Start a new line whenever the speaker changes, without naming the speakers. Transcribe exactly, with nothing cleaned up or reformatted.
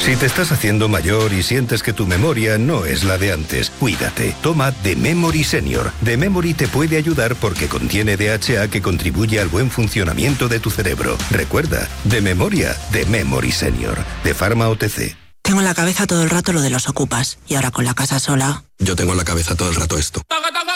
Si te estás haciendo mayor y sientes que tu memoria no es la de antes, cuídate. Toma The Memory Senior. The Memory te puede ayudar porque contiene D H A que contribuye al buen funcionamiento de tu cerebro. Recuerda, de memoria, The Memory Senior. De Pharma O T C.
Tengo en la cabeza todo el rato lo de los ocupas. Y ahora con la casa sola...
Yo tengo en la cabeza todo el rato esto.